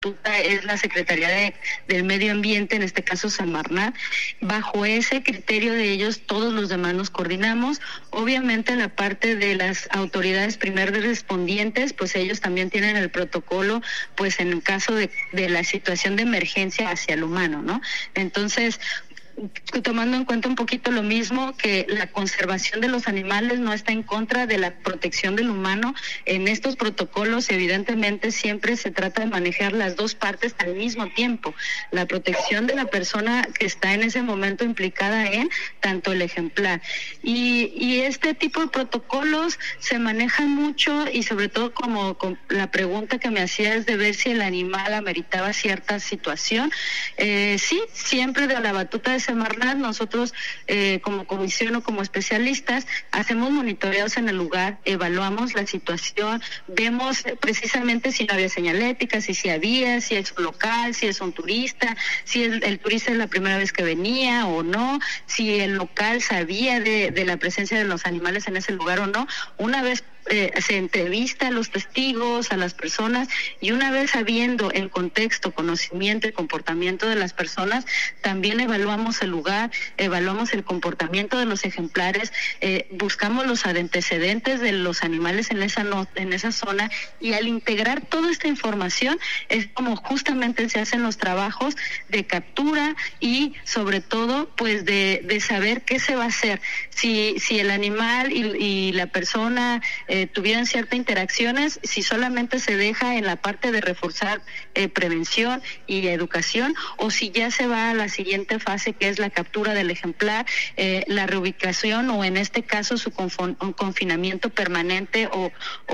batuta es la Secretaría del Medio Ambiente, en este caso Semarnat. Bajo ese criterio de ellos, todos los demás nos coordinamos. Obviamente la parte de las autoridades primer respondientes, pues ellos también tienen el protocolo, pues en el caso de la situación de emergencia hacia el humano, ¿no? Entonces, tomando en cuenta un poquito lo mismo, que la conservación de los animales no está en contra de la protección del humano. En estos protocolos, evidentemente, siempre se trata de manejar las dos partes al mismo tiempo. La protección de la persona que está en ese momento implicada en tanto el ejemplar. Y este tipo de protocolos se manejan mucho, y sobre todo como la pregunta que me hacías de ver si el animal ameritaba cierta situación. Sí, siempre de la batuta de Semarnat, nosotros como comisión o como especialistas hacemos monitoreos en el lugar, evaluamos la situación, vemos precisamente si no había señalética, si había, si es un local, si es un turista, si el turista es la primera vez que venía o no, si el local sabía de la presencia de los animales en ese lugar o no. Una vez se entrevista a los testigos, a las personas, y una vez sabiendo el contexto, conocimiento y comportamiento de las personas, también evaluamos el lugar, evaluamos el comportamiento de los ejemplares, buscamos los antecedentes de los animales en esa zona, y al integrar toda esta información es como justamente se hacen los trabajos de captura y sobre todo pues de saber qué se va a hacer, si el animal y la persona tuvieran ciertas interacciones, si solamente se deja en la parte de reforzar prevención y educación, o si ya se va a la siguiente fase, que es la captura del ejemplar, la reubicación, o en este caso su confinamiento permanente o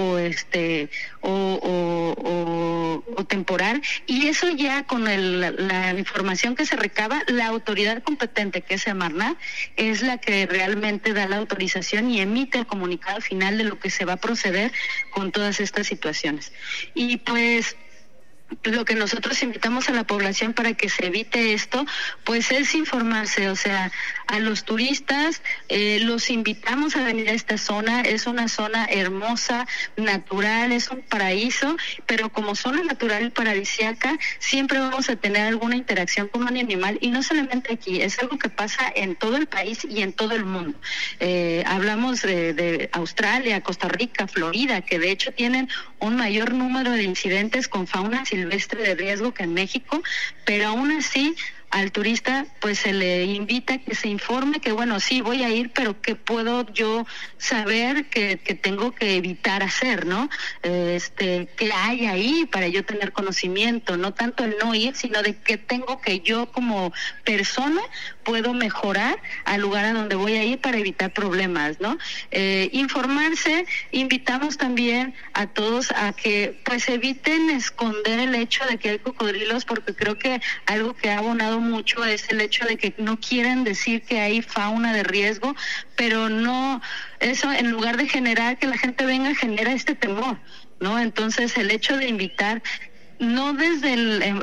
temporal. Y eso ya con la información que se recaba, la autoridad competente, que es Semarnat, es la que realmente da la autorización y emite el comunicado final de lo que se va a proceder con todas estas situaciones. Y pues lo que nosotros invitamos a la población para que se evite esto, pues es informarse, o sea, a los turistas los invitamos a venir a esta zona. Es una zona hermosa, natural, es un paraíso, pero como zona natural y paradisíaca, siempre vamos a tener alguna interacción con un animal, y no solamente aquí, es algo que pasa en todo el país y en todo el mundo. Hablamos de Australia, Costa Rica, Florida, que de hecho tienen un mayor número de incidentes con fauna silvestre de riesgo que en México, pero aún así al turista pues se le invita a que se informe, que bueno, sí voy a ir, pero ¿qué puedo yo saber que tengo que evitar hacer, ¿no? ¿Qué hay ahí para yo tener conocimiento? No tanto el no ir, sino de qué tengo que yo como persona puedo mejorar al lugar a donde voy a ir para evitar problemas, ¿no? Informarse. Invitamos también a todos a que pues eviten esconder el hecho de que hay cocodrilos, porque creo que algo que ha abonado mucho es el hecho de que no quieren decir que hay fauna de riesgo, pero no, eso en lugar de generar que la gente venga, genera este temor, ¿no? Entonces el hecho de invitar, no desde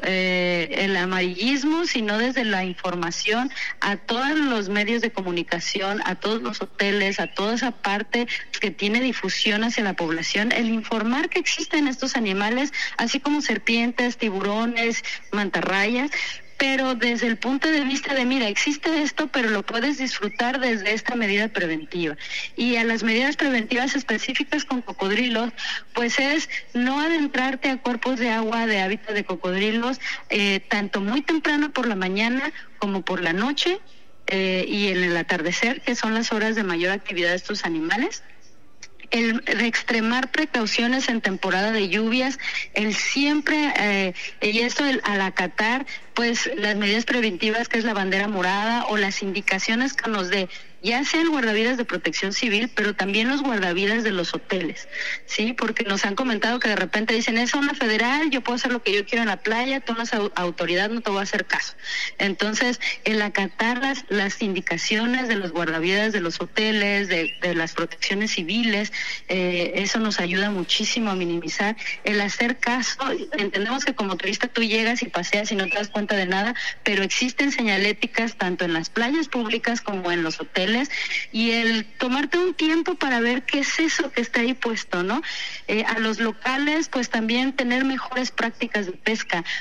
el amarillismo, sino desde la información a todos los medios de comunicación, a todos los hoteles, a toda esa parte que tiene difusión hacia la población, el informar que existen estos animales, así como serpientes, tiburones, mantarrayas, pero desde el punto de vista de, mira, existe esto, pero lo puedes disfrutar desde esta medida preventiva. Y a las medidas preventivas específicas con cocodrilos, pues es no adentrarte a cuerpos de agua de hábitat de cocodrilos, tanto muy temprano por la mañana como por la noche, y en el atardecer, que son las horas de mayor actividad de estos animales. El de extremar precauciones en temporada de lluvias, el siempre, y esto al acatar pues las medidas preventivas, que es la bandera morada, o las indicaciones que nos dé, ya sean guardavidas de Protección Civil, pero también los guardavidas de los hoteles, ¿sí? Porque nos han comentado que de repente dicen, es zona federal, yo puedo hacer lo que yo quiero en la playa, tú no eres autoridad, no te voy a hacer caso. Entonces, el acatar las indicaciones de los guardavidas de los hoteles, de las protecciones civiles, eso nos ayuda muchísimo a minimizar. El hacer caso, entendemos que como turista tú llegas y paseas y no te das cuenta de nada, pero existen señaléticas tanto en las playas públicas como en los hoteles, y el tomarte un tiempo para ver qué es eso que está ahí puesto, ¿no? A los locales, pues también tener mejores prácticas de pesca.